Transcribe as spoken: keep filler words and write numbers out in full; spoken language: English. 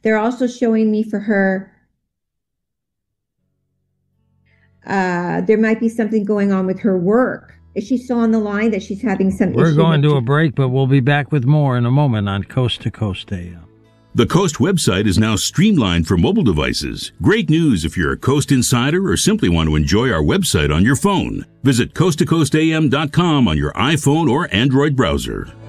They're also showing me for her, uh, there might be something going on with her work. Is she still on the line that she's having some We're issue going with- to a break, but we'll be back with more in a moment on Coast to Coast A M. The Coast website is now streamlined for mobile devices. Great news if you're a Coast insider or simply want to enjoy our website on your phone. Visit coast to coast a m dot com on your iPhone or Android browser.